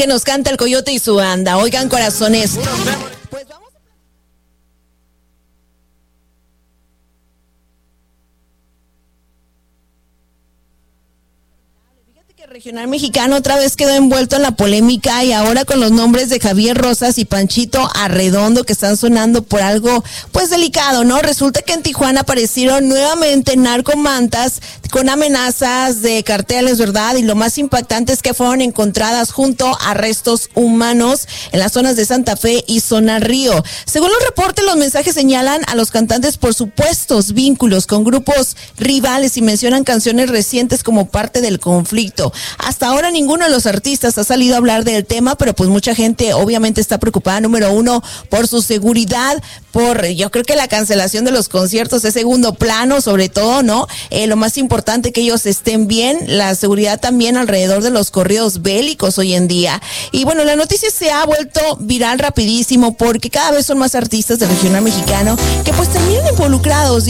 sigue, nos canta el Coyote y su banda. Oigan, corazones. Pues vamos. Regional Mexicano otra vez quedó envuelto en la polémica y ahora con los nombres de Javier Rosas y Panchito Arredondo que están sonando por algo pues delicado, ¿no? Resulta que en Tijuana aparecieron nuevamente narcomantas con amenazas de carteles, ¿verdad? Y lo más impactante es que fueron encontradas junto a restos humanos en las zonas de Santa Fe y Zona Río. Según los reportes, los mensajes señalan a los cantantes por supuestos vínculos con grupos rivales y mencionan canciones recientes como parte del conflicto. Hasta ahora ninguno de los artistas ha salido a hablar del tema, pero pues mucha gente obviamente está preocupada, número uno, por su seguridad, yo creo que la cancelación de los conciertos es segundo plano, sobre todo, ¿no? Lo más importante que ellos estén bien, la seguridad también alrededor de los corridos bélicos hoy en día. Y bueno, la noticia se ha vuelto viral rapidísimo porque cada vez son más artistas del regional mexicano que pues terminan involucrados.